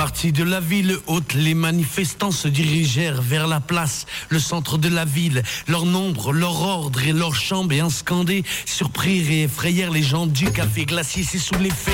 Partis de la ville haute, les manifestants se dirigèrent vers la place, le centre de la ville. Leur nombre, leur ordre et leur chambre et un scandé surprirent et effrayèrent les gens du café glacier. C'est sous l'effet